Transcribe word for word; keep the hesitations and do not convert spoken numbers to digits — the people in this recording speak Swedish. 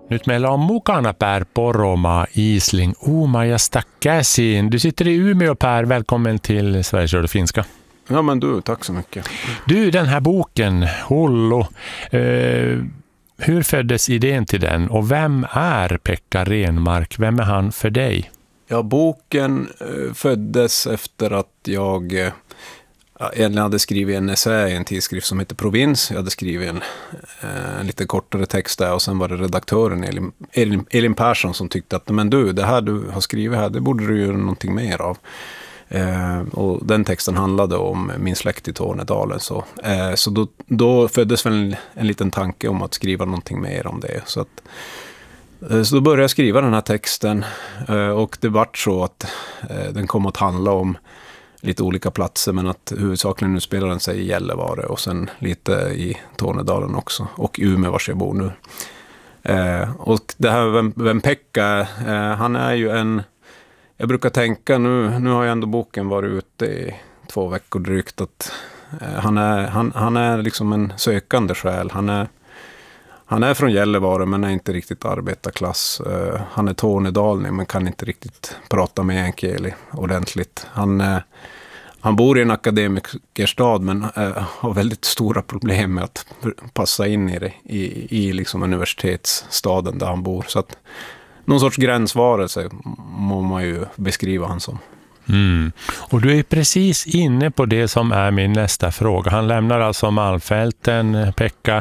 Nyt meillä on mukana Per Poromaa Isling. Uumajasta käsin. Du sitter i Umeå, Per. Välkommen till Sveriges Radio Finska. Ja, men du, tack så mycket. Du, den här boken, Hullu, eh, hur föddes idén till den? Och vem är Pekka Renmark? Vem är han för dig? Ja, boken eh, föddes efter att jag eh, egentligen hade skrivit en essä i en tidskrift som heter Provins. Jag hade skrivit en, eh, en lite kortare text där och sen var det redaktören Elin, Elin, Elin Persson som tyckte att men du, det här du har skrivit här, det borde du göra någonting mer av. Eh, och den texten handlade om min släkt i Tornedalen. Så, eh, så då, då föddes väl en, en liten tanke om att skriva någonting mer om det. Så, att, eh, så då började jag skriva den här texten eh, och det vart så att eh, den kom att handla om lite olika platser, men att huvudsakligen nu spelar den sig i Gällivare och sen lite i Tornedalen också och Umeå vars jag bor nu. Eh, och det här vem, vem Pekka är, eh, han är ju en, jag brukar tänka nu, nu har ju ändå boken varit ute i två veckor drygt, att eh, han, är, han, han är liksom en sökande själ. Han är, han är från Gällivare men är inte riktigt arbetarklass. Eh, han är tornedalning men kan inte riktigt prata med enkeli ordentligt. Han, eh, han bor i en akademikerstad men eh, har väldigt stora problem med att passa in i det, i, i liksom universitetsstaden där han bor. Så att någon sorts gränsvarelse må man ju beskriva han som. Mm. Och du är precis inne på det som är min nästa fråga. Han lämnar alltså Malmfälten, Pekka,